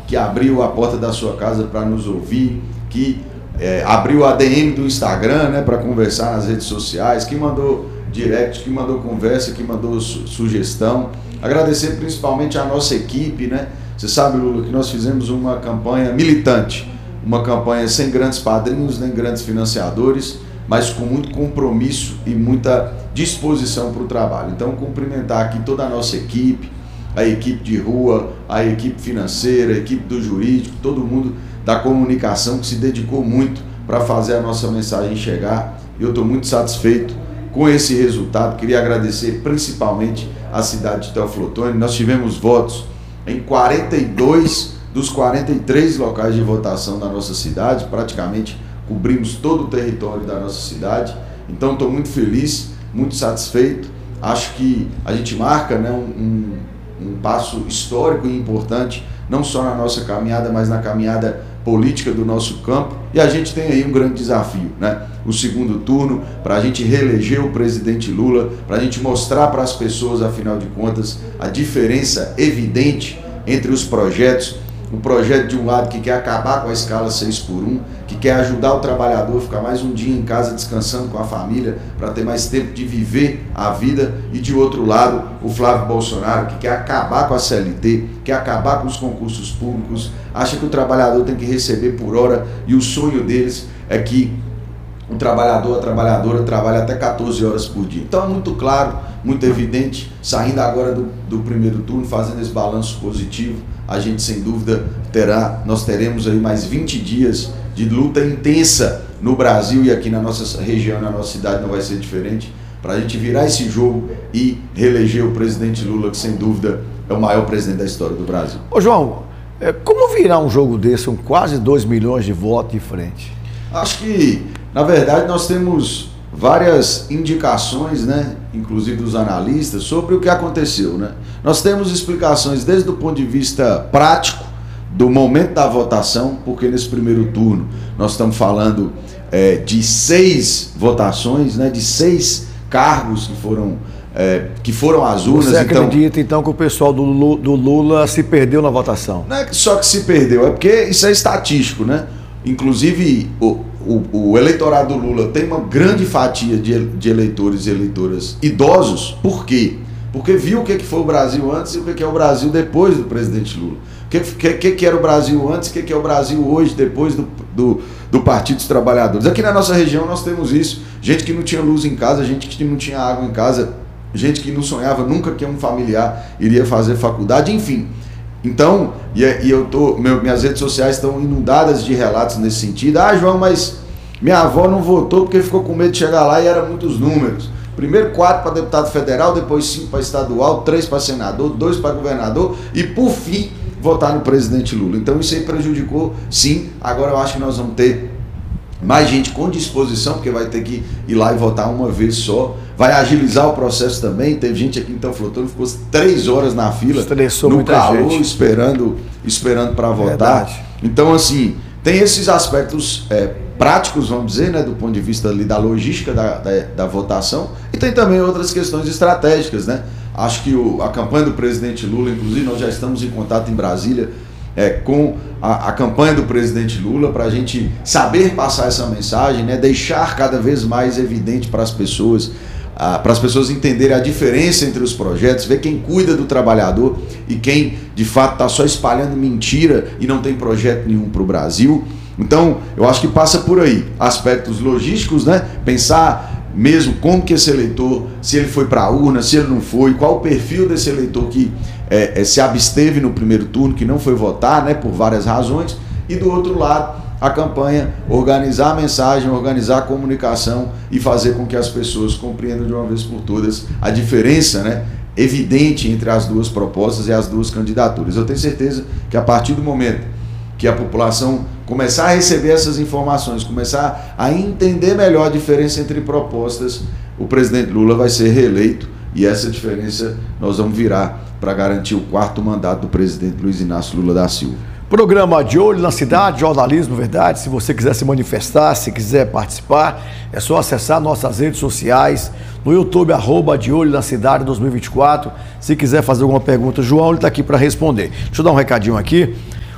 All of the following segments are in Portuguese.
que abriu a porta da sua casa para nos ouvir, que abriu a DM do Instagram, né, para conversar nas redes sociais, que mandou direct, que mandou conversa, que mandou sugestão. Agradecer principalmente a nossa equipe, né? Você sabe, Lula, que nós fizemos uma campanha militante, uma campanha sem grandes padrinhos, nem grandes financiadores, mas com muito compromisso e muita disposição para o trabalho. Então, cumprimentar aqui toda a nossa equipe, a equipe de rua, a equipe financeira, a equipe do jurídico, todo mundo da comunicação que se dedicou muito para fazer a nossa mensagem chegar. Eu estou muito satisfeito com esse resultado. Queria agradecer principalmente a cidade de Teófilo Otoni. Nós tivemos votos em 42 dos 43 locais de votação da nossa cidade, praticamente cobrimos todo o território da nossa cidade. Então estou muito feliz, muito satisfeito. Acho que a gente marca, né, um passo histórico e importante, não só na nossa caminhada, mas na caminhada política do nosso campo. E a gente tem aí um grande desafio, né? O segundo turno, para a gente reeleger o presidente Lula, para a gente mostrar para as pessoas, afinal de contas, a diferença evidente entre os projetos. Um projeto de um lado que quer acabar com a escala 6x1, que quer ajudar o trabalhador a ficar mais um dia em casa descansando com a família, para ter mais tempo de viver a vida, e de outro lado o Flávio Bolsonaro, que quer acabar com a CLT, quer acabar com os concursos públicos, acha que o trabalhador tem que receber por hora, e o sonho deles é que o trabalhador, a trabalhadora trabalhe até 14 horas por dia. Então é muito claro, muito evidente, saindo agora do primeiro turno, fazendo esse balanço positivo, a gente sem dúvida nós teremos aí mais 20 dias de luta intensa no Brasil, e aqui na nossa região, na nossa cidade não vai ser diferente, para a gente virar esse jogo e reeleger o presidente Lula, que sem dúvida é o maior presidente da história do Brasil. Ô João, como virar um jogo desse com quase 2 milhões de votos de frente? Acho que, na verdade, nós temos várias indicações, né, inclusive dos analistas, sobre o que aconteceu, né? Nós temos explicações desde o ponto de vista prático, do momento da votação, porque nesse primeiro turno nós estamos falando de 6 votações, né, de 6 cargos que foram às urnas. Você acredita então que o pessoal do Lula se perdeu na votação? Não é só que se perdeu, é porque isso é estatístico, né? Inclusive o eleitorado do Lula tem uma grande fatia de eleitores e eleitoras idosos. Por quê? Porque viu o que foi o Brasil antes e o que é o Brasil depois do presidente Lula. O que era o Brasil antes e o que é o Brasil hoje, depois do Partido dos Trabalhadores. Aqui na nossa região nós temos isso. Gente que não tinha luz em casa, gente que não tinha água em casa, gente que não sonhava nunca que um familiar iria fazer faculdade, enfim. Então, minhas redes sociais estão inundadas de relatos nesse sentido. Ah, João, mas minha avó não votou porque ficou com medo de chegar lá e eram muitos números. Primeiro 4 para deputado federal, depois 5 para estadual, 3 para senador, 2 para governador e, por fim, votar no presidente Lula. Então isso aí prejudicou, sim. Agora eu acho que nós vamos ter mais gente com disposição, porque vai ter que ir lá e votar uma vez só. Vai agilizar o processo também. Teve gente aqui em Teófilo Otoni que ficou 3 horas na fila, no calor, esperando para votar. Verdade. Então, assim, tem esses aspectos práticos, vamos dizer, né, do ponto de vista ali, da logística da votação, e tem também outras questões estratégicas, né? Acho que a campanha do presidente Lula, inclusive nós já estamos em contato em Brasília com a campanha do presidente Lula, para a gente saber passar essa mensagem, né, deixar cada vez mais evidente para as pessoas entenderem a diferença entre os projetos, ver quem cuida do trabalhador e quem de fato está só espalhando mentira e não tem projeto nenhum para o Brasil. Então eu acho que passa por aí, aspectos logísticos, né, pensar mesmo como que esse eleitor, se ele foi para a urna, se ele não foi, qual o perfil desse eleitor que se absteve no primeiro turno, que não foi votar, né, por várias razões, e do outro lado a campanha, organizar a mensagem, organizar a comunicação e fazer com que as pessoas compreendam de uma vez por todas a diferença, né, evidente entre as duas propostas e as duas candidaturas. Eu tenho certeza que a partir do momento que a população começar a receber essas informações, começar a entender melhor a diferença entre propostas, o presidente Lula vai ser reeleito, e essa diferença nós vamos virar para garantir o 4º mandato do presidente Luiz Inácio Lula da Silva. Programa De Olho na Cidade, Jornalismo Verdade. Se você quiser se manifestar, se quiser participar, é só acessar nossas redes sociais, no YouTube, @De Olho na Cidade 2024. Se quiser fazer alguma pergunta, João, ele está aqui para responder. Deixa eu dar um recadinho aqui.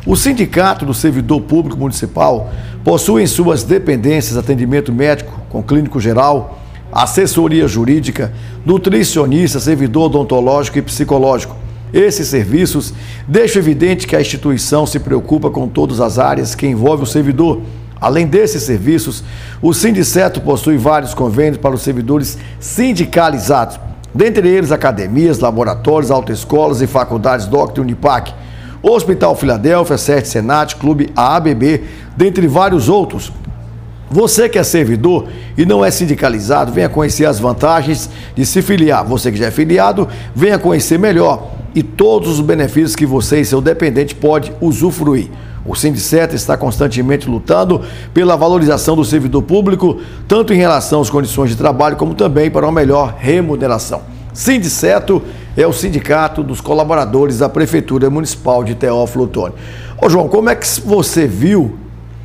O Sindicato do Servidor Público Municipal possui em suas dependências atendimento médico com clínico geral, assessoria jurídica, nutricionista, servidor odontológico e psicológico. Esses serviços deixam evidente que a instituição se preocupa com todas as áreas que envolvem o servidor. Além desses serviços, o Sindiceto possui vários convênios para os servidores sindicalizados, dentre eles academias, laboratórios, autoescolas e faculdades DOCT e Unipac, Hospital Filadélfia, SESC Senat, Clube AABB, dentre vários outros. Você que é servidor e não é sindicalizado, venha conhecer as vantagens de se filiar. Você que já é filiado, venha conhecer melhor e todos os benefícios que você e seu dependente pode usufruir. O Sindiceto está constantemente lutando pela valorização do servidor público, tanto em relação às condições de trabalho, como também para uma melhor remuneração. Sindiceto é o sindicato dos colaboradores da Prefeitura Municipal de Teófilo Otoni. Ô João, como é que você viu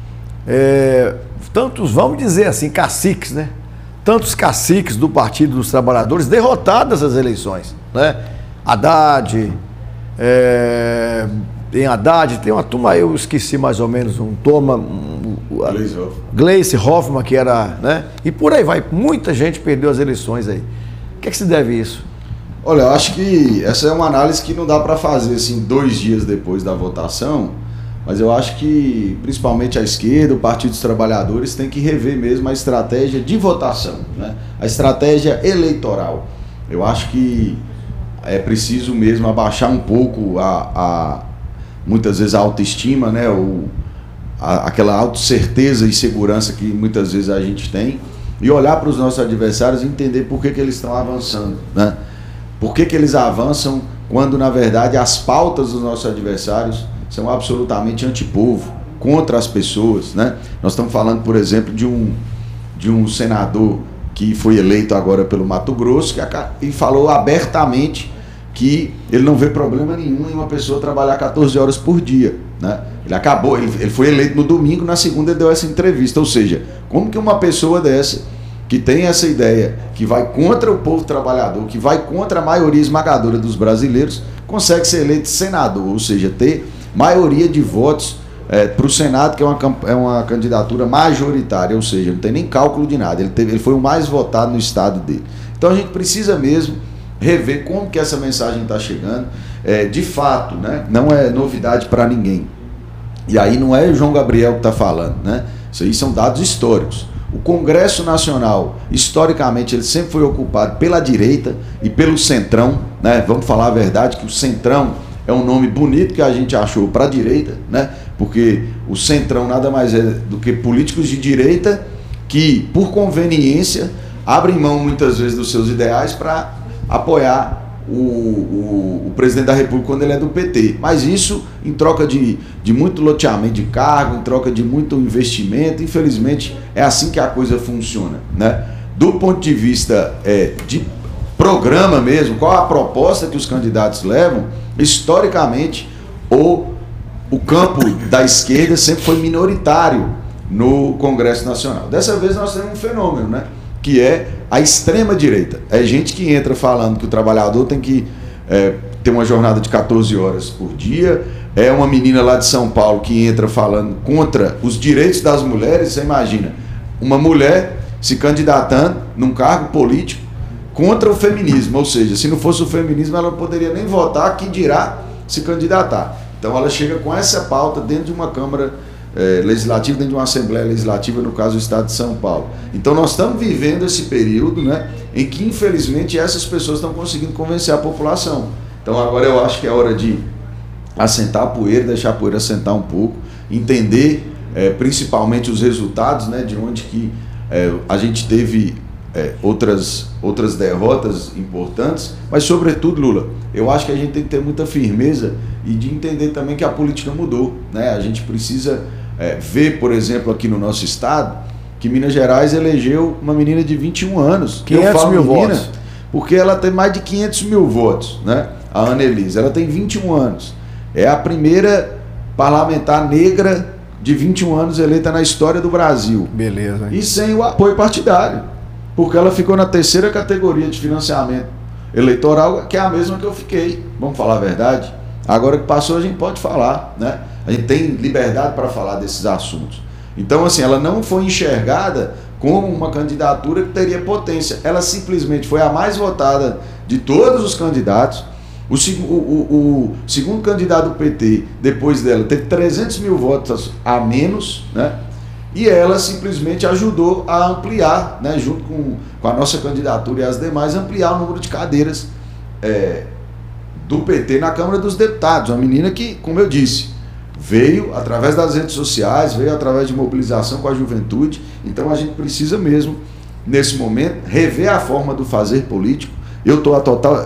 tantos, vamos dizer assim, caciques, né? Tantos caciques do Partido dos Trabalhadores derrotados nas eleições, né? Haddad, tem Haddad, tem uma turma, eu esqueci mais ou menos, Gleice Hoffmann, que era, né? E por aí vai, muita gente perdeu as eleições aí. O que é que se deve isso? Olha, eu acho que essa é uma análise que não dá para fazer assim 2 dias depois da votação, mas eu acho que principalmente a esquerda, o Partido dos Trabalhadores tem que rever mesmo a estratégia de votação, né? A estratégia eleitoral. Eu acho que é preciso mesmo abaixar um pouco muitas vezes a autoestima, né? Aquela autocerteza e segurança que muitas vezes a gente tem, e olhar para os nossos adversários e entender por que eles estão avançando, né? Por que eles avançam quando, na verdade, as pautas dos nossos adversários são absolutamente antipovo, contra as pessoas, né? Nós estamos falando, por exemplo, de um senador que foi eleito agora pelo Mato Grosso e falou abertamente que ele não vê problema nenhum em uma pessoa trabalhar 14 horas por dia, né? Ele foi eleito no domingo, na segunda ele deu essa entrevista. Ou seja, como que uma pessoa dessa, que tem essa ideia, que vai contra o povo trabalhador, que vai contra a maioria esmagadora dos brasileiros, consegue ser eleito senador, ou seja, ter maioria de votos para o Senado, que é uma candidatura majoritária, ou seja, não tem nem cálculo de nada, ele foi o mais votado no estado dele. Então a gente precisa mesmo rever como que essa mensagem está chegando, de fato, né? Não é novidade para ninguém. E aí não é o João Gabriel que está falando, né? Isso aí são dados históricos. O Congresso Nacional, historicamente, ele sempre foi ocupado pela direita e pelo centrão, né? Vamos falar a verdade, que o centrão é um nome bonito que a gente achou para a direita, né? Porque o centrão nada mais é do que políticos de direita que, por conveniência, abrem mão muitas vezes dos seus ideais para apoiar o presidente da República quando ele é do PT. Mas isso em troca de muito loteamento de cargo, em troca de muito investimento. Infelizmente é assim que a coisa funciona, né? Do ponto de vista de programa mesmo, qual a proposta que os candidatos levam, historicamente o campo da esquerda sempre foi minoritário no Congresso Nacional. Dessa vez nós temos um fenômeno, né? Que é a extrema-direita. É gente que entra falando que o trabalhador tem que ter uma jornada de 14 horas por dia. É uma menina lá de São Paulo que entra falando contra os direitos das mulheres. Você imagina, uma mulher se candidatando num cargo político contra o feminismo. Ou seja, se não fosse o feminismo, ela não poderia nem votar, que dirá se candidatar. Então ela chega com essa pauta dentro de uma Câmara legislativa, dentro de uma Assembleia Legislativa, no caso do Estado de São Paulo. Então nós estamos vivendo esse período, né, em que infelizmente essas pessoas estão conseguindo convencer a população. Então agora eu acho que é hora de assentar a poeira, deixar a poeira assentar um pouco, entender principalmente os resultados, né, de onde que a gente teve outras derrotas importantes, mas sobretudo, Lula, eu acho que a gente tem que ter muita firmeza e de entender também que a política mudou, né? A gente precisa ver, por exemplo, aqui no nosso estado, que Minas Gerais elegeu uma menina de 21 anos. 500 mil votos. Porque ela tem mais de 500 mil votos, né? A Ana Elisa, ela tem 21 anos. É a primeira parlamentar negra de 21 anos eleita na história do Brasil. Beleza. E sem o apoio partidário, porque ela ficou na terceira categoria de financiamento eleitoral, que é a mesma que eu fiquei. Vamos falar a verdade? Agora que passou, a gente pode falar, né? a gente tem liberdade para falar desses assuntos. Então, assim, ela não foi enxergada como uma candidatura que teria potência. Ela simplesmente foi a mais votada de todos os candidatos. O segundo candidato do PT, depois dela, teve 300 mil votos a menos, né? E ela simplesmente ajudou a ampliar, né, junto com a nossa candidatura e as demais, ampliar o número de cadeiras do PT na Câmara dos Deputados. Uma menina que, como eu disse, veio através das redes sociais, veio através de mobilização com a juventude. Então a gente precisa mesmo, nesse momento, rever a forma do fazer político. Eu estou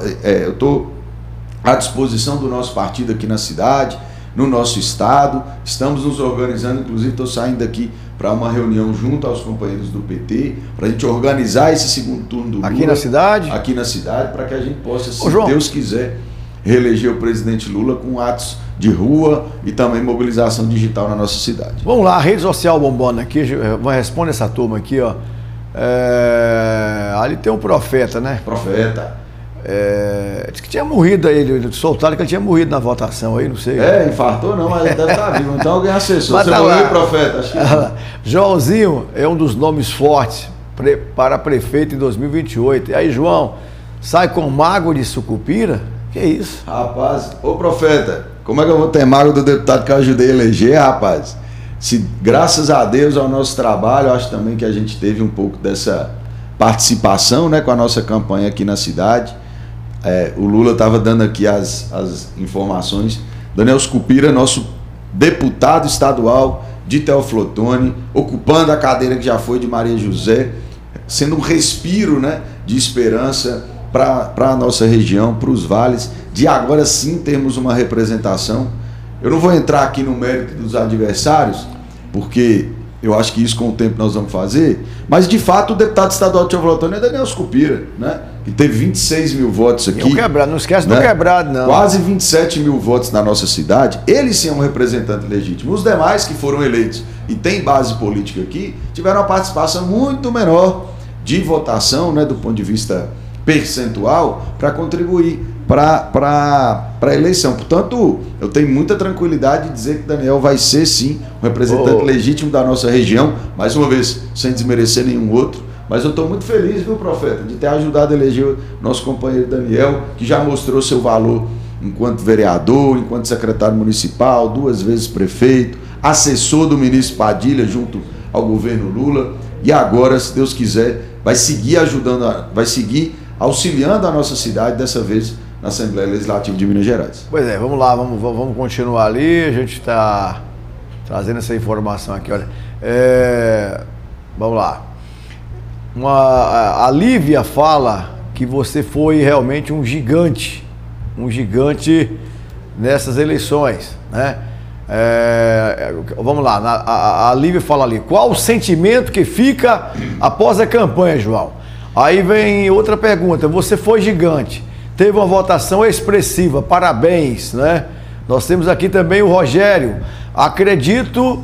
à disposição do nosso partido aqui na cidade, no nosso estado. Estamos nos organizando, inclusive estou saindo daqui para uma reunião junto aos companheiros do PT, para a gente organizar esse segundo turno do Lula. Aqui na cidade? Aqui na cidade, para que a gente possa, se Deus quiser, reeleger o presidente Lula com atos de rua e também mobilização digital na nossa cidade. Vamos lá, a rede social bombando aqui, responde essa turma aqui, ó. Ali tem um profeta, né? Profeta. Disse que tinha morrido aí, soltaram que ele tinha morrido na votação aí, não sei. Infartou não, mas ele deve estar vivo. Então alguém acessou. Você falou aí, profeta? Acho que Joãozinho é um dos nomes fortes para prefeito em 2028. E aí, João, sai com mágoa de Sucupira? Que isso? Rapaz, ô profeta, como é que eu vou ter mágoa do deputado que eu ajudei a eleger, rapaz? Se graças a Deus ao nosso trabalho, eu acho também que a gente teve um pouco dessa participação, né, com a nossa campanha aqui na cidade. O Lula estava dando aqui as informações. Daniel Sucupira, nosso deputado estadual de Teoflotone, ocupando a cadeira que já foi de Maria José, sendo um respiro, né, de esperança para a nossa região, para os vales, de agora sim termos uma representação. Eu não vou entrar aqui no mérito dos adversários, porque eu acho que isso com o tempo nós vamos fazer, mas de fato o deputado estadual de Teoflotone é Daniel Sucupira, né? Que teve 26 mil votos aqui. Não esquece do quebrado, não. Quase 27 mil votos na nossa cidade. Ele sim é um representante legítimo. Os demais que foram eleitos e têm base política aqui, tiveram uma participação muito menor de votação, né, do ponto de vista percentual, para contribuir para a eleição. Portanto, eu tenho muita tranquilidade de dizer que Daniel vai ser sim um representante legítimo da nossa região, mais uma vez, sem desmerecer nenhum outro. Mas eu estou muito feliz, viu, profeta, de ter ajudado a eleger o nosso companheiro Daniel, que já mostrou seu valor enquanto vereador, enquanto secretário municipal, 2 vezes prefeito, assessor do ministro Padilha junto ao governo Lula, e agora, se Deus quiser, vai seguir auxiliando a nossa cidade, dessa vez na Assembleia Legislativa de Minas Gerais. Pois é, vamos lá, vamos continuar ali, a gente está trazendo essa informação aqui, olha. Vamos lá. A Lívia fala que você foi realmente um gigante nessas eleições, né? Vamos lá, a Lívia fala ali, qual o sentimento que fica após a campanha, João? Aí vem outra pergunta, você foi gigante, teve uma votação expressiva, parabéns, né? Nós temos aqui também o Rogério, acredito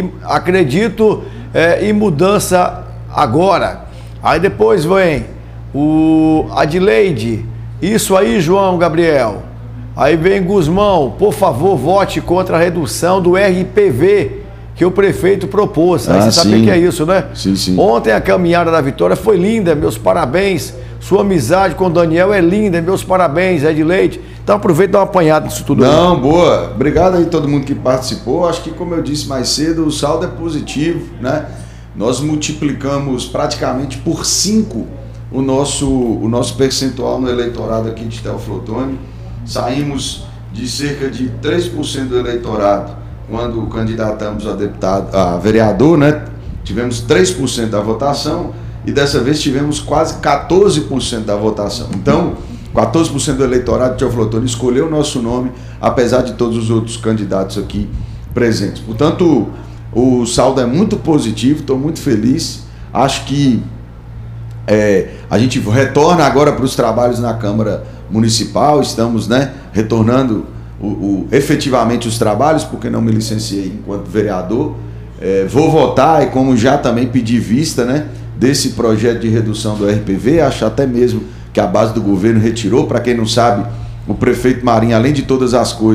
em mudança agora. Aí depois vem o Adileide, isso aí, João Gabriel. Aí vem Guzmão, por favor, vote contra a redução do RPV que o prefeito propôs. Aí você sabe o que é isso, né? Sim, sim. Ontem a caminhada da vitória foi linda, meus parabéns. Sua amizade com o Daniel é linda, meus parabéns, Edileide. Então aproveita e dá uma apanhada nisso tudo. Não, boa. Obrigado aí a todo mundo que participou. Acho que, como eu disse mais cedo, o saldo é positivo, né? Nós multiplicamos praticamente por 5 o nosso percentual no eleitorado aqui de Teoflotone. Saímos de cerca de 3% do eleitorado quando candidatamos a vereador, né? Tivemos 3% da votação e dessa vez tivemos quase 14% da votação. Então, 14% do eleitorado de Teoflotone escolheu o nosso nome, apesar de todos os outros candidatos aqui presentes. Portanto, o saldo é muito positivo, estou muito feliz. Acho que a gente retorna agora para os trabalhos na Câmara Municipal, estamos, né, retornando efetivamente os trabalhos, porque não me licenciei enquanto vereador. Vou votar e, como já também pedi vista, né, desse projeto de redução do RPV, acho até mesmo que a base do governo retirou. Para quem não sabe, o prefeito Marinho, além de todas as coisas,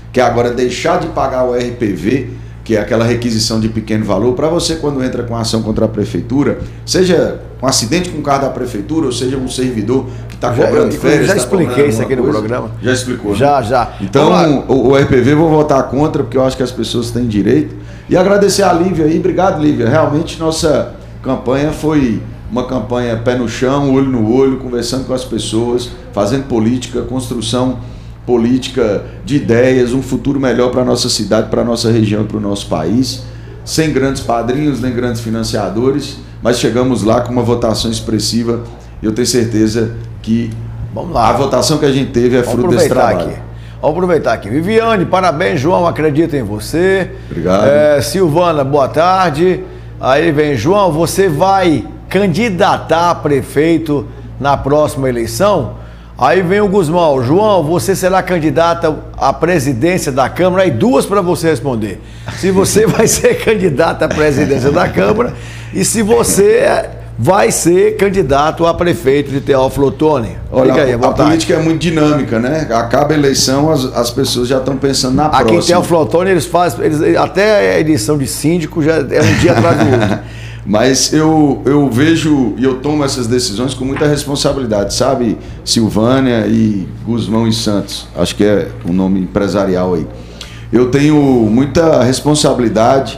que é agora deixar de pagar o RPV, que é aquela requisição de pequeno valor, para você, quando entra com ação contra a prefeitura, seja um acidente com o carro da prefeitura, ou seja um servidor que está cobrando férias. Já expliquei isso aqui no programa. Já explicou, né? Já. Então, o RPV vou votar contra, porque eu acho que as pessoas têm direito. E agradecer a Lívia aí. Obrigado, Lívia. Realmente, nossa campanha foi uma campanha pé no chão, olho no olho, conversando com as pessoas, fazendo política, construção política de ideias, um futuro melhor para a nossa cidade, para a nossa região e para o nosso país, sem grandes padrinhos, nem grandes financiadores, mas chegamos lá com uma votação expressiva e eu tenho certeza que a votação que a gente teve é fruto desse trabalho. Vamos aproveitar aqui. Viviane, parabéns, João, acredito em você. Obrigado. Silvana, boa tarde. Aí vem, João, você vai candidatar a prefeito na próxima eleição? Aí vem o Guzmão, João, você será candidata à presidência da Câmara? Aí duas para você responder. Se você vai ser candidata à presidência da Câmara e se você vai ser candidato a prefeito de Teófilo Otoni. Olha, aí, a política é muito dinâmica, né? Acaba a eleição, as pessoas já estão pensando na próxima. Aqui em Teófilo Otoni, até a eleição de síndico já é um dia atrás do outro. Mas eu vejo e eu tomo essas decisões com muita responsabilidade, sabe, Silvânia e Guzmão e Santos, acho que é o nome empresarial aí. Eu tenho muita responsabilidade,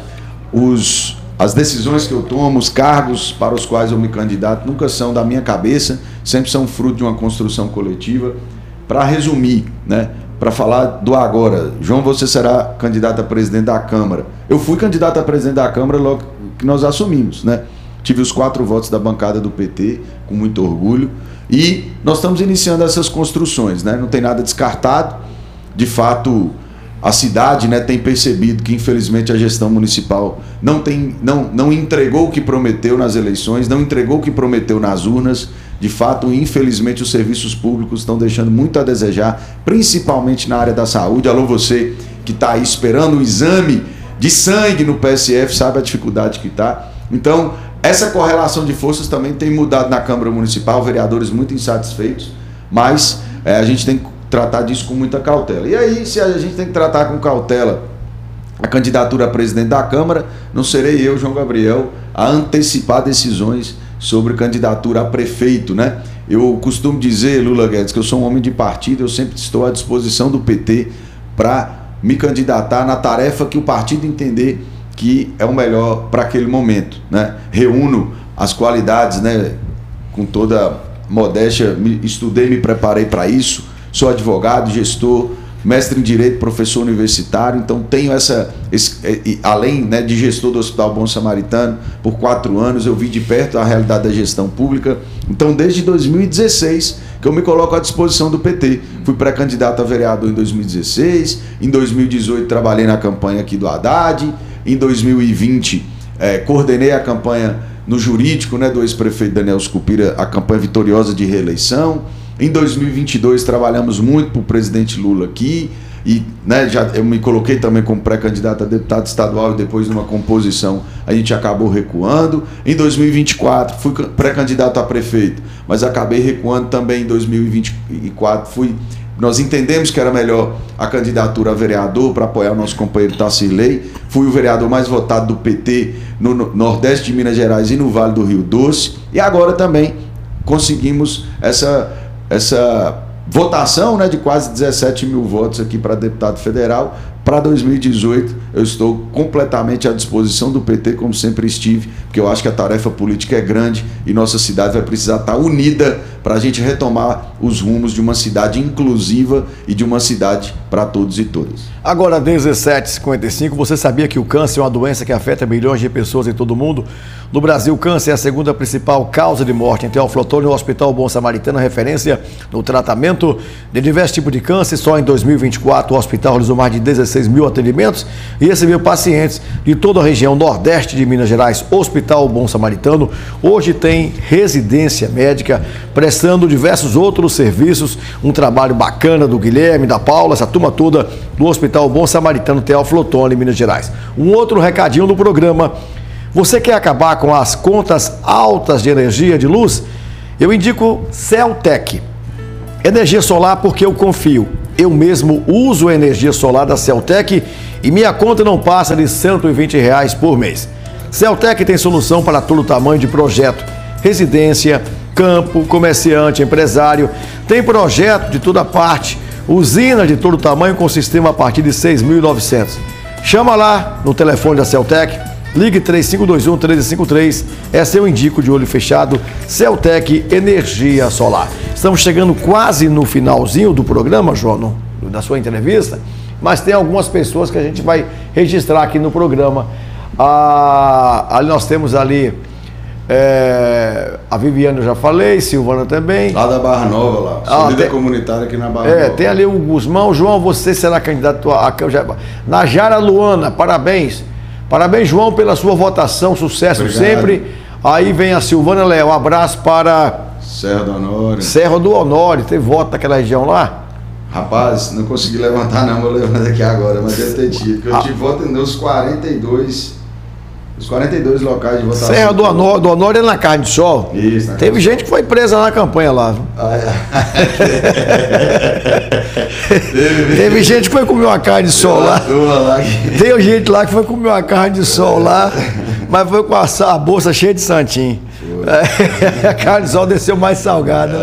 as decisões que eu tomo, os cargos para os quais eu me candidato nunca são da minha cabeça, sempre são fruto de uma construção coletiva. Para resumir, né, para falar do agora, João, você será candidato a presidente da Câmara. Eu fui candidato a presidente da Câmara logo que nós assumimos, né? Tive os 4 votos da bancada do PT, com muito orgulho, e nós estamos iniciando essas construções, né? Não tem nada descartado. De fato, a cidade, né, tem percebido que infelizmente a gestão municipal não entregou o que prometeu nas eleições, não entregou o que prometeu nas urnas. De fato, infelizmente, os serviços públicos estão deixando muito a desejar, principalmente na área da saúde. Alô, você que está aí esperando o exame de sangue no PSF, sabe a dificuldade que está. Então, essa correlação de forças também tem mudado na Câmara Municipal, vereadores muito insatisfeitos, mas a gente tem que tratar disso com muita cautela. E aí, se a gente tem que tratar com cautela a candidatura a presidente da Câmara, não serei eu, João Gabriel, a antecipar decisões sobre candidatura a prefeito, né? Eu costumo dizer, Lula Guedes, que eu sou um homem de partido, eu sempre estou à disposição do PT para me candidatar na tarefa que o partido entender que é o melhor para aquele momento, né? Reúno as qualidades, né? Com toda modéstia, estudei, me preparei para isso, sou advogado, gestor, mestre em Direito, professor universitário, então tenho além, né, de gestor do Hospital Bom Samaritano, por 4 anos eu vi de perto a realidade da gestão pública. Então, desde 2016, que eu me coloco à disposição do PT. Fui pré-candidato a vereador em 2016, em 2018 trabalhei na campanha aqui do Haddad, em 2020 coordenei a campanha no jurídico, né, do ex-prefeito Daniel Scupira, a campanha vitoriosa de reeleição. Em 2022 trabalhamos muito para o presidente Lula aqui e, né, eu me coloquei também como pré-candidato a deputado estadual e depois numa composição a gente acabou recuando. Em 2024 fui pré-candidato a prefeito, mas acabei recuando também em 2024. Nós entendemos que era melhor a candidatura a vereador para apoiar o nosso companheiro Tarsirley. Fui o vereador mais votado do PT no Nordeste de Minas Gerais e no Vale do Rio Doce. E agora também conseguimos essa votação, né, de quase 17 mil votos aqui para deputado federal. Para 2018 eu estou completamente à disposição do PT, como sempre estive, porque eu acho que a tarefa política é grande e nossa cidade vai precisar estar unida para a gente retomar os rumos de uma cidade inclusiva e de uma cidade para todos e todas. Agora, 17h55, você sabia que o câncer é uma doença que afeta milhões de pessoas em todo o mundo? No Brasil, o câncer é a segunda principal causa de morte. Em Teófilo Otoni, o Hospital Bom Samaritano, referência no tratamento de diversos tipos de câncer. Só em 2024, o hospital realizou mais de 16 mil atendimentos e recebeu pacientes de toda a região nordeste de Minas Gerais. O Hospital Bom Samaritano hoje tem residência médica, prestando diversos outros serviços. Um trabalho bacana do Guilherme, da Paula, essa turma toda do Hospital Bom Samaritano Teófilo Otoni, Minas Gerais. Um outro recadinho do programa: você quer acabar com as contas altas de energia de luz? Eu indico Celtec. Energia solar porque eu confio. Eu mesmo uso a energia solar da Celtec e minha conta não passa de R$ 120 por mês. Celtec tem solução para todo tamanho de projeto, residência, campo, comerciante, empresário. Tem projeto de toda parte, usina de todo tamanho com sistema a partir de 6.900. Chama lá no telefone da Celtec, ligue 3521-1353, essa eu indico de olho fechado, Celtec Energia Solar. Estamos chegando quase no finalzinho do programa, João, da sua entrevista, mas tem algumas pessoas que a gente vai registrar aqui no programa. Ali nós temos ali a Viviane, eu já falei, Silvana também. Lá da Barra Nova, lá. Sou líder comunitário aqui na Barra Nova. Tem ali o Guzmão. João, você será candidato a Najara Luana, parabéns. Parabéns, João, pela sua votação, sucesso. Obrigado. Sempre. Aí vem a Silvana Léo, um abraço para Serra do Honório. Serra do Honório, tem voto naquela região lá? Rapaz, não consegui levantar não, vou levantar aqui agora, mas deve ter tido, porque eu tive voto nos 42 locais de votação. Serra do Honório é na Carne de Sol? Isso. Teve gente que foi presa na campanha lá. Teve gente que foi comer uma carne de sol lá. Tem gente lá que foi comer uma carne de sol lá, mas foi com a bolsa cheia de santinho. A carne de sol desceu mais salgada.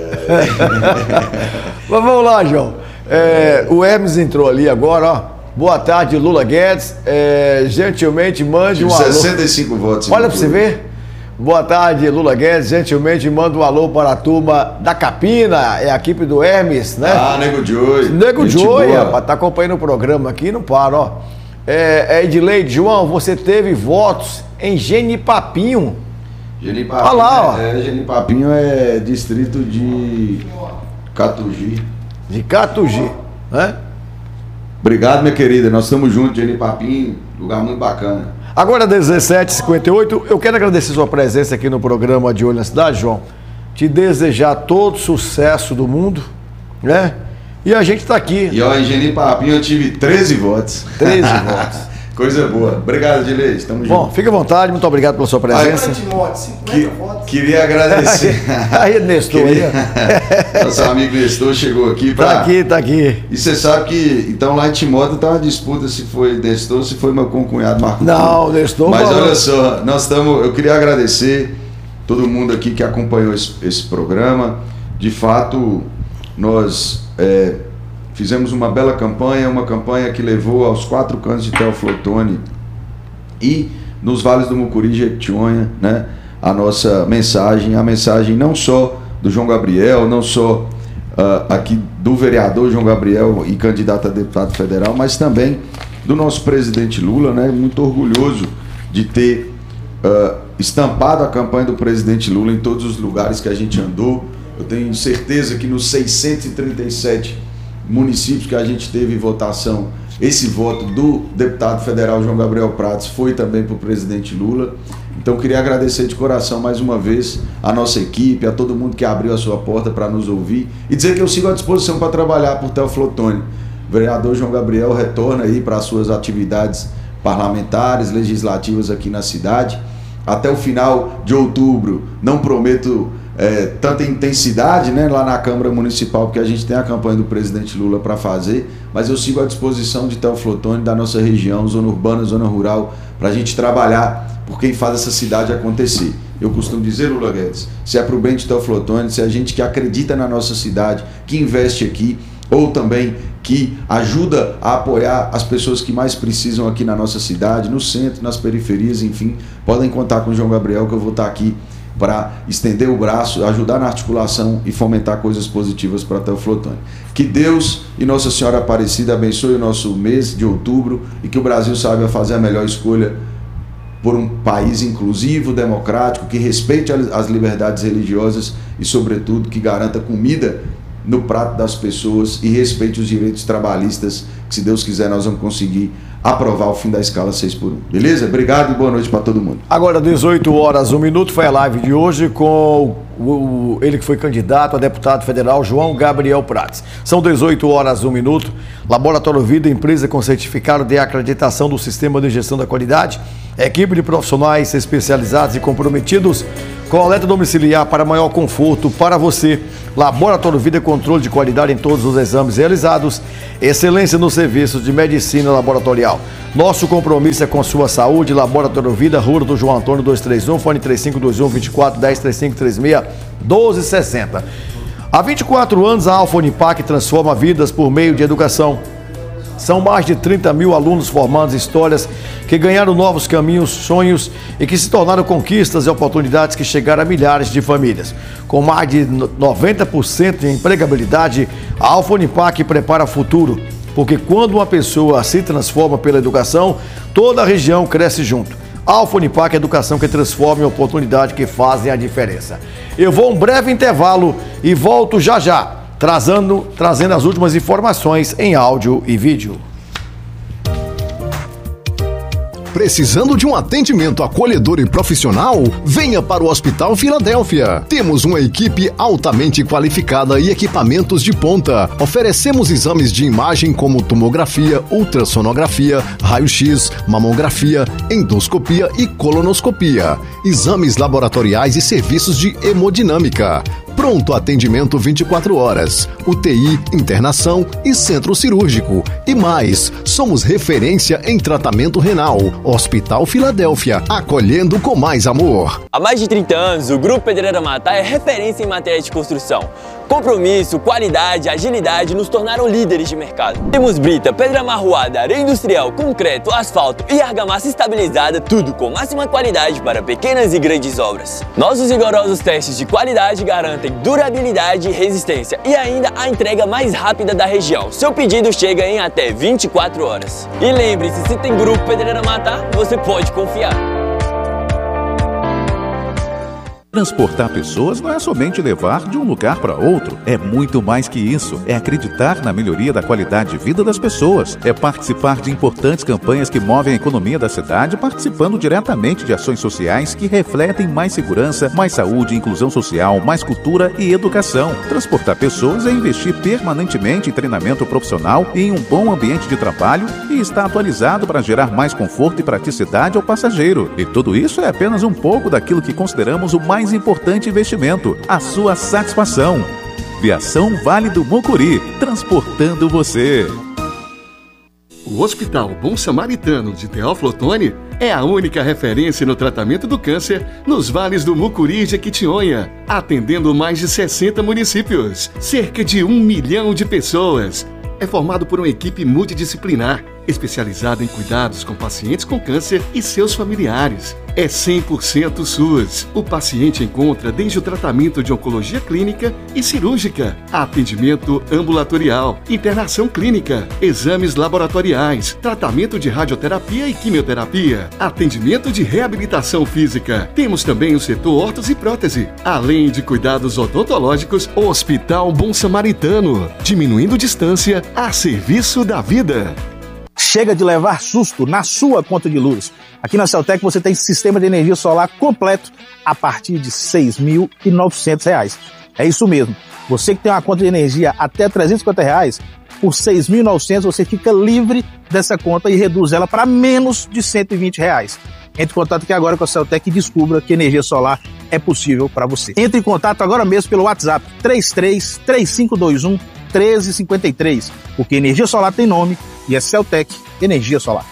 Mas vamos lá, João. O Hermes entrou ali agora, ó. Boa tarde, Lula Guedes. Gentilmente mande um alô. 65 votos. Olha para você ver. Boa tarde, Lula Guedes. Gentilmente manda um alô para a turma da Capina. É a equipe do Hermes, né? Nego Joey. Nego Joey, rapaz. Tá acompanhando o programa aqui, não para, ó. Edileide, João, você teve votos em Genipapinho. Genipapinho. Olha lá, ó. Genipapinho é distrito de Catugi. De Catugi, né? Obrigado, minha querida. Nós estamos juntos, Genipapinho, lugar muito bacana. Agora, 17h58, eu quero agradecer sua presença aqui no programa De Olho na Cidade, João. Te desejar todo sucesso do mundo, né? E a gente está aqui. E ó, em Genipapinho eu tive 13 votos. 13 votos. Coisa boa. Obrigado, Dileide. Estamos juntos. Bom, fique à vontade, muito obrigado pela sua presença. Queria agradecer. Aí, Nestor. Nosso amigo Nestor chegou aqui para. Tá aqui. E você sabe que, então, lá em Timóteo tá uma disputa se foi Nestor, se foi meu concunhado Marco. Não, Nestor. Mas olha só, eu queria agradecer todo mundo aqui que acompanhou esse programa. De fato, nós fizemos uma bela campanha, uma campanha que levou aos 4 cantos de Teófilo Otoni e nos vales do Mucuri e Jequitinhonha, né, a nossa mensagem, a mensagem não só do João Gabriel, não só aqui do vereador João Gabriel e candidato a deputado federal, mas também do nosso presidente Lula, né, muito orgulhoso de ter estampado a campanha do presidente Lula em todos os lugares que a gente andou. Eu tenho certeza que nos 637 municípios que a gente teve votação, esse voto do deputado federal João Gabriel Prats foi também para o presidente Lula. Então queria agradecer de coração mais uma vez a nossa equipe, a todo mundo que abriu a sua porta para nos ouvir e dizer que eu sigo à disposição para trabalhar por Teófilo Otoni. O vereador João Gabriel retorna aí para as suas atividades parlamentares, legislativas aqui na cidade. Até o final de outubro, não prometo tanta intensidade, né, lá na Câmara Municipal, porque a gente tem a campanha do presidente Lula para fazer, mas eu sigo à disposição de Teófilo Otoni, da nossa região, zona urbana, zona rural, para a gente trabalhar por quem faz essa cidade acontecer. Eu costumo dizer, Lula Guedes, se é para o bem de Teófilo Otoni, se é a gente que acredita na nossa cidade, que investe aqui, ou também que ajuda a apoiar as pessoas que mais precisam aqui na nossa cidade, no centro, nas periferias, enfim, podem contar com o João Gabriel, que eu vou estar aqui para estender o braço, ajudar na articulação e fomentar coisas positivas para Teófilo Otoni. Que Deus e Nossa Senhora Aparecida abençoe o nosso mês de outubro e que o Brasil saiba fazer a melhor escolha por um país inclusivo, democrático, que respeite as liberdades religiosas e, sobretudo, que garanta comida no prato das pessoas e respeite os direitos trabalhistas, que, se Deus quiser, nós vamos conseguir aprovar o fim da escala 6x1. Beleza? Obrigado e boa noite para todo mundo. Agora, 18h01, foi a live de hoje com ele que foi candidato a deputado federal, João Gabriel Prats. São 18h01. Laboratório Vida, empresa com certificado de acreditação do Sistema de Gestão da Qualidade, equipe de profissionais especializados e comprometidos Coleta domiciliar para maior conforto para você. Laboratório Vida, controle de qualidade em todos os exames realizados. Excelência nos serviços de medicina laboratorial. Nosso compromisso é com sua saúde. Laboratório Vida, Rua do João Antônio 231, fone 3521-2410, 3536-1260. Há 24 anos, a Alfa Unipac transforma vidas por meio de educação. São mais de 30 mil alunos formando histórias que ganharam novos caminhos, sonhos e que se tornaram conquistas e oportunidades que chegaram a milhares de famílias. Com mais de 90% em empregabilidade, a Alfa Unipac prepara o futuro, porque quando uma pessoa se transforma pela educação, toda a região cresce junto. Alfa Unipac, educação que transforma em oportunidade que fazem a diferença. Eu vou a um breve intervalo e volto já já, trazendo as últimas informações em áudio e vídeo. Precisando de um atendimento acolhedor e profissional? Venha para o Hospital Filadélfia. Temos uma equipe altamente qualificada e equipamentos de ponta. Oferecemos exames de imagem como tomografia, ultrassonografia, raio-x, mamografia, endoscopia e colonoscopia. Exames laboratoriais e serviços de hemodinâmica. Pronto atendimento 24 horas, UTI, internação e centro cirúrgico. E mais, somos referência em tratamento renal. Hospital Filadélfia, acolhendo com mais amor. Há mais de 30 anos, o Grupo Pedreira Matá é referência em matéria de construção. Compromisso, qualidade, agilidade nos tornaram líderes de mercado. Temos brita, pedra amarroada, areia industrial, concreto, asfalto e argamassa estabilizada, tudo com máxima qualidade para pequenas e grandes obras. Nossos rigorosos testes de qualidade garantem durabilidade e resistência e ainda a entrega mais rápida da região. Seu pedido chega em até 24 horas. E lembre-se, se tem Grupo Pedreira Matá, você pode confiar. Transportar pessoas não é somente levar de um lugar para outro, é muito mais que isso. É acreditar na melhoria da qualidade de vida das pessoas, é participar de importantes campanhas que movem a economia da cidade, participando diretamente de ações sociais que refletem mais segurança, mais saúde, inclusão social, mais cultura e educação. Transportar pessoas é investir permanentemente em treinamento profissional e em um bom ambiente de trabalho e estar atualizado para gerar mais conforto e praticidade ao passageiro. E tudo isso é apenas um pouco daquilo que consideramos o mais importante investimento, a sua satisfação. Viação Vale do Mucuri, transportando você. O Hospital Bom Samaritano de Teófilo Otoni é a única referência no tratamento do câncer nos vales do Mucuri e Jequitinhonha, atendendo mais de 60 municípios, cerca de 1 milhão de pessoas. É formado por uma equipe multidisciplinar, especializada em cuidados com pacientes com câncer e seus familiares. É 100% SUS. O paciente encontra desde o tratamento de oncologia clínica e cirúrgica, atendimento ambulatorial, internação clínica, exames laboratoriais, tratamento de radioterapia e quimioterapia, atendimento de reabilitação física. Temos também o setor ortos e prótese, além de cuidados odontológicos. Hospital Bom Samaritano, diminuindo distância a serviço da vida. Chega de levar susto na sua conta de luz. Aqui na Celtec você tem sistema de energia solar completo a partir de R$ 6.900. É isso mesmo. Você que tem uma conta de energia até R$ 350, por R$ 6.900 você fica livre dessa conta e reduz ela para menos de R$ 120. Entre em contato aqui agora com a Celtec e descubra que energia solar é possível para você. Entre em contato agora mesmo pelo WhatsApp 333521 1353, porque energia solar tem nome e é Celtec Energia Solar.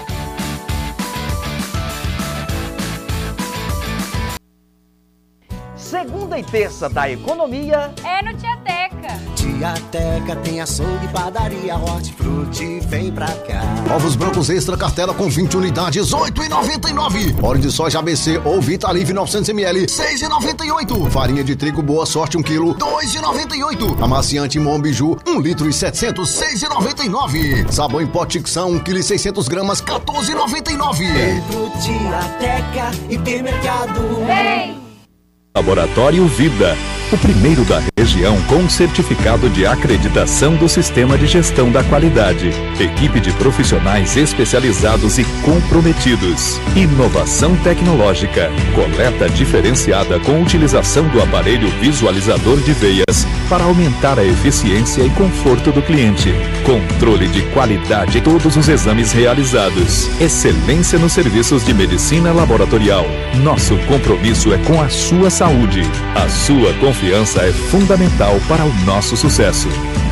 Segunda e terça da economia é no Tiateca. Tiateca tem açougue, padaria, hortifruti, vem pra cá. Ovos brancos extra cartela com 20 unidades, R$ 8,99. Óleo de soja ABC ou Vitalive 900ml, R$ 6,98. Farinha de trigo Boa Sorte 1 kg, R$ 2,98. Amaciante Mombiju 1 litro e 700, R$ 6,99. Sabão em pó Tixão 1 kg e 600 gramas, R$ 14,99. Vem pro Tiateca, hipermercado. Vem! Laboratório Vida, o primeiro da Região com certificado de acreditação do Sistema de Gestão da Qualidade. Equipe de profissionais especializados e comprometidos. Inovação tecnológica. Coleta diferenciada com utilização do aparelho visualizador de veias para aumentar a eficiência e conforto do cliente. Controle de qualidade em todos os exames realizados. Excelência nos serviços de medicina laboratorial. Nosso compromisso é com a sua saúde. A sua confiança é fundamental para o nosso sucesso.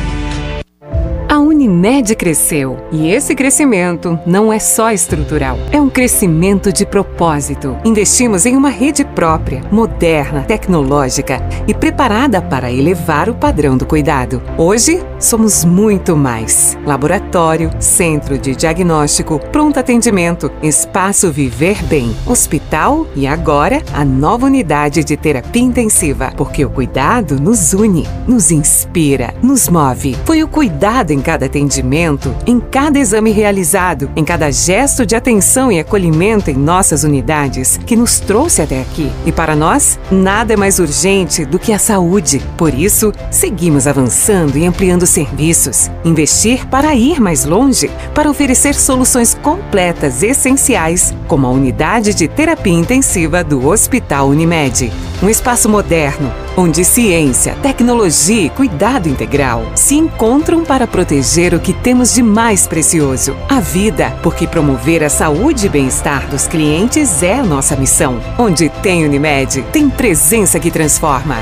A Unimed cresceu e esse crescimento não é só estrutural, é um crescimento de propósito. Investimos em uma rede própria, moderna, tecnológica e preparada para elevar o padrão do cuidado. Hoje, somos muito mais. Laboratório, centro de diagnóstico, pronto atendimento, espaço Viver Bem, hospital e agora a nova unidade de terapia intensiva, porque o cuidado nos une, nos inspira, nos move. Foi o cuidado em cada atendimento, em cada exame realizado, em cada gesto de atenção e acolhimento em nossas unidades que nos trouxe até aqui. E para nós, nada é mais urgente do que a saúde. Por isso, seguimos avançando e ampliando serviços. Investir para ir mais longe, para oferecer soluções completas essenciais, como a unidade de terapia intensiva do Hospital Unimed. Um espaço moderno, onde ciência, tecnologia e cuidado integral se encontram para proteger o que temos de mais precioso, a vida, porque promover a saúde e bem-estar dos clientes é a nossa missão. Onde tem Unimed, tem presença que transforma.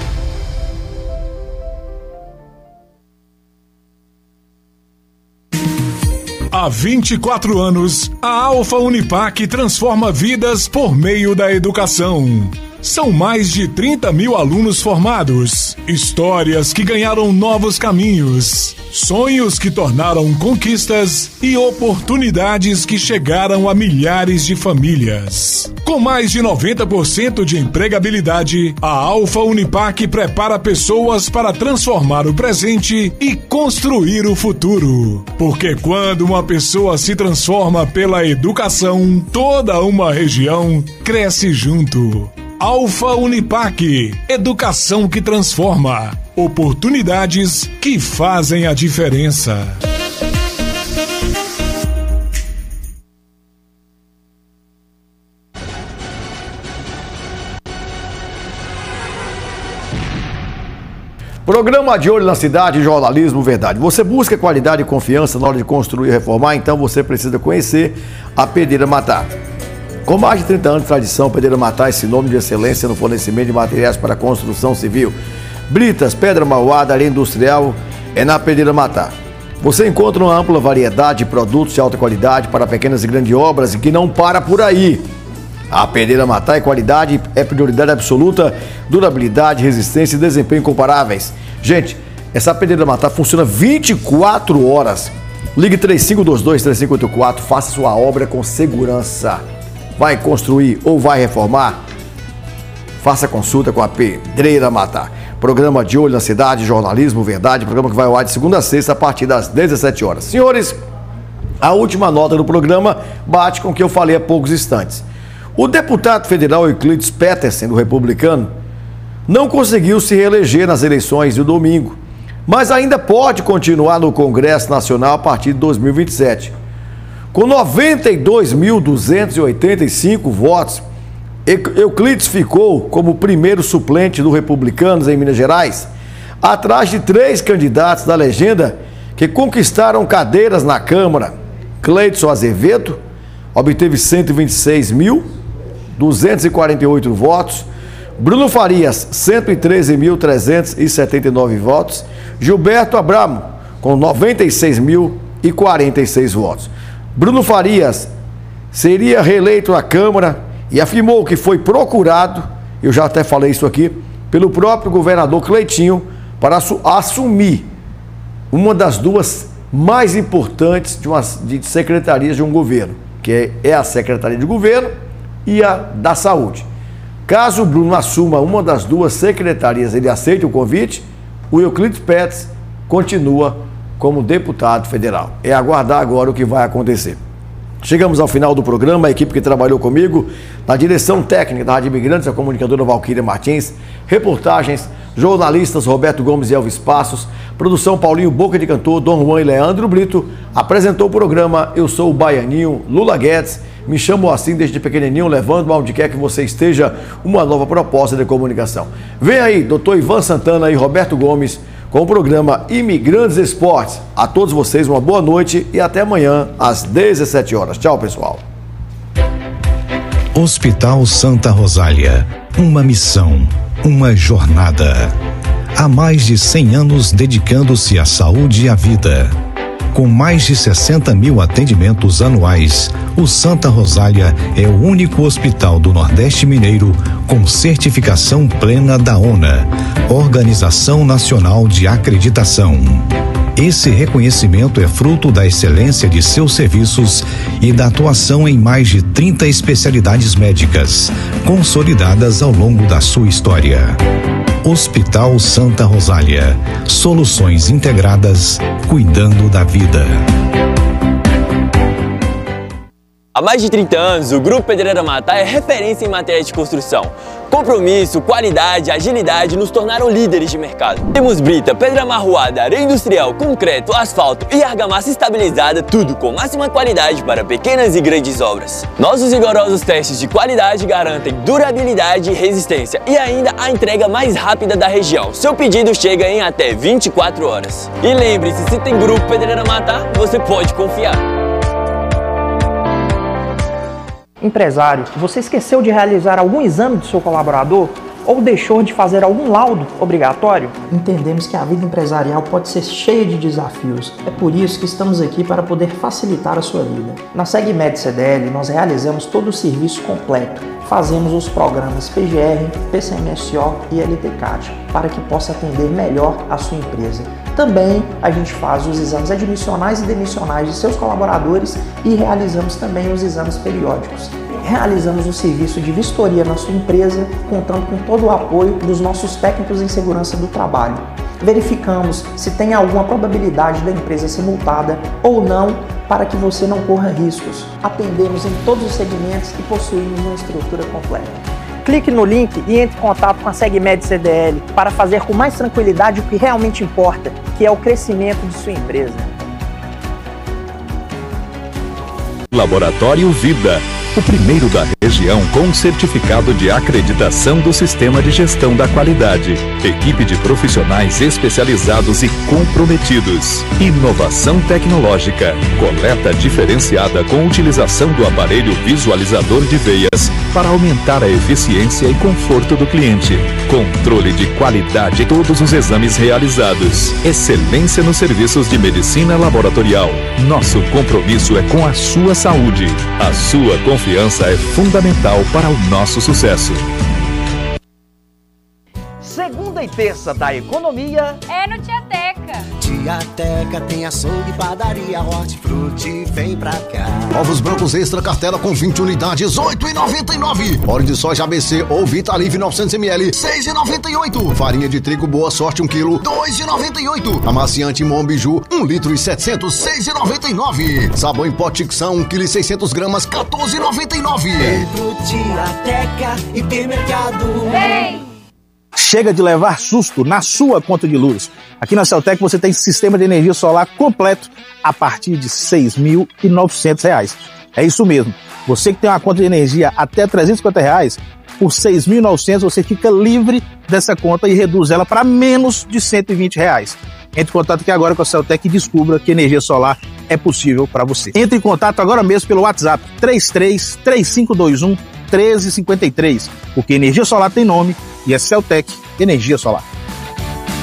Há 24 anos, a Alfa Unipac transforma vidas por meio da educação. São mais de 30 mil alunos formados, histórias que ganharam novos caminhos, sonhos que tornaram conquistas e oportunidades que chegaram a milhares de famílias. Com mais de 90% de empregabilidade, a Alfa Unipac prepara pessoas para transformar o presente e construir o futuro. Porque quando uma pessoa se transforma pela educação, toda uma região cresce junto. Alfa Unipac, educação que transforma, oportunidades que fazem a diferença. Programa De Olho na Cidade, Jornalismo Verdade. Você busca qualidade e confiança na hora de construir e reformar, então você precisa conhecer a Pedreira Matar. Com mais de 30 anos de tradição, Pedreira Matar é sinônimo de excelência no fornecimento de materiais para a construção civil. Britas, pedra marroada, areia industrial, é na Pedreira Matar. Você encontra uma ampla variedade de produtos de alta qualidade para pequenas e grandes obras e que não para por aí. A Pedreira Matar é qualidade, é prioridade absoluta, durabilidade, resistência e desempenho incomparáveis. Gente, essa Pedreira Matar funciona 24 horas. Ligue 3522-3584, faça sua obra com segurança. Vai construir ou vai reformar? Faça consulta com a Pedreira Matar. Programa De Olho na Cidade, Jornalismo Verdade, programa que vai ao ar de segunda a sexta a partir das 17 horas. Senhores, a última nota do programa bate com o que eu falei há poucos instantes. O deputado federal Euclides Petersen, do Republicano, não conseguiu se reeleger nas eleições do domingo, mas ainda pode continuar no Congresso Nacional a partir de 2027. Com 92.285 votos, Euclides ficou como o primeiro suplente do Republicanos em Minas Gerais, atrás de 3 candidatos da legenda que conquistaram cadeiras na Câmara. Cleidson Azevedo obteve 126.248 votos, Bruno Farias, 113.379 votos, Gilberto Abramo, com 96.046 votos. Bruno Farias seria reeleito à Câmara e afirmou que foi procurado, eu já até falei isso aqui, pelo próprio governador Cleitinho para assumir uma das duas mais importantes de secretarias de um governo, que é a Secretaria de Governo e a da Saúde. Caso o Bruno assuma uma das duas secretarias, ele aceite o convite, o Euclides Petersen continua como deputado federal. É aguardar agora o que vai acontecer. Chegamos ao final do programa, a equipe que trabalhou comigo, na direção técnica da Rádio Imigrantes, a comunicadora Valquíria Martins, reportagens, jornalistas Roberto Gomes e Elvis Passos, produção Paulinho Boca de Cantor, Dom Juan e Leandro Brito, apresentou o programa, eu sou o Baianinho, Lula Guedes, me chamo assim desde pequenininho, levando aonde quer que você esteja uma nova proposta de comunicação. Vem aí, doutor Ivan Santana e Roberto Gomes, com o programa Imigrantes Esportes. A todos vocês uma boa noite e até amanhã às 17 horas. Tchau, pessoal. Hospital Santa Rosália. Uma missão, uma jornada. Há mais de 100 anos dedicando-se à saúde e à vida. Com mais de 60 mil atendimentos anuais, o Santa Rosália é o único hospital do Nordeste Mineiro com certificação plena da ONA, Organização Nacional de Acreditação. Esse reconhecimento é fruto da excelência de seus serviços e da atuação em mais de 30 especialidades médicas, consolidadas ao longo da sua história. Hospital Santa Rosália. Soluções integradas, cuidando da vida. Há mais de 30 anos, o Grupo Pedreira Matar é referência em matéria de construção. Compromisso, qualidade, agilidade nos tornaram líderes de mercado. Temos brita, pedra amarroada, areia industrial, concreto, asfalto e argamassa estabilizada, tudo com máxima qualidade para pequenas e grandes obras. Nossos rigorosos testes de qualidade garantem durabilidade e resistência e ainda a entrega mais rápida da região. Seu pedido chega em até 24 horas. E lembre-se, se tem Grupo Pedreira Matar, você pode confiar. Empresário, você esqueceu de realizar algum exame do seu colaborador ou deixou de fazer algum laudo obrigatório? Entendemos que a vida empresarial pode ser cheia de desafios. É por isso que estamos aqui para poder facilitar a sua vida. Na Segmed CDL, nós realizamos todo o serviço completo. Fazemos os programas PGR, PCMSO e LTCAT para que possa atender melhor a sua empresa. Também a gente faz os exames admissionais e demissionais de seus colaboradores e realizamos também os exames periódicos. Realizamos o serviço de vistoria na sua empresa, contando com todo o apoio dos nossos técnicos em segurança do trabalho. Verificamos se tem alguma probabilidade da empresa ser multada ou não, para que você não corra riscos. Atendemos em todos os segmentos e possuímos uma estrutura completa. Clique no link e entre em contato com a Segmed CDL para fazer com mais tranquilidade o que realmente importa, que é o crescimento de sua empresa. Laboratório Vida, o primeiro da região com certificado de acreditação do Sistema de Gestão da Qualidade. Equipe de profissionais especializados e comprometidos. Inovação tecnológica. Coleta diferenciada com utilização do aparelho visualizador de veias para aumentar a eficiência e conforto do cliente. Controle de qualidade em todos os exames realizados. Excelência nos serviços de medicina laboratorial. Nosso compromisso é com a sua saúde. A sua confiança é fundamental para o nosso sucesso. Segunda e terça da economia é no Tiateca. Tiateca tem açougue, padaria, hortifruti, vem pra cá. Ovos brancos extra cartela com 20 unidades, R$ 8,99. Óleo de soja ABC ou Vitalive 900ml, R$ 6,98. Farinha de trigo Boa Sorte 1 kg, R$ 2,98. Amaciante Monbiju 1 litro e 700, R$ 6,99. Sabão em pó Tixan 1 kg e 600 gramas, R$ 14,99. Vem pro Tiateca, hipermercado. Vem! Chega de levar susto na sua conta de luz. Aqui na Celtec você tem sistema de energia solar completo a partir de R$ 6.900. É isso mesmo. Você que tem uma conta de energia até R$ 350, por R$ 6.900 você fica livre dessa conta e reduz ela para menos de R$ 120. Entre em contato aqui agora com a Celtec e descubra que energia solar é possível para você. Entre em contato agora mesmo pelo WhatsApp 333521 1353, porque energia solar tem nome e é Celtec Energia Solar.